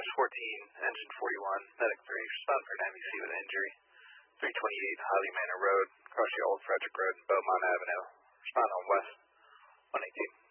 14, engine 41, medic 3, respond for an MEC with injury. 328 Highly Manor Road, across the Old Frederick Road and Beaumont Avenue. Respond on West 118.